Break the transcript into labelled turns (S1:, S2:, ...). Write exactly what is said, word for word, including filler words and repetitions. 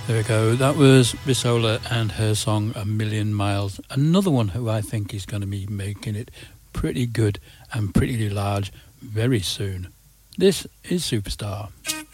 S1: There we go. That was Bisola and her song A Million Miles. Another one who I think is going to be making it pretty good and pretty large very soon. This is Superstar.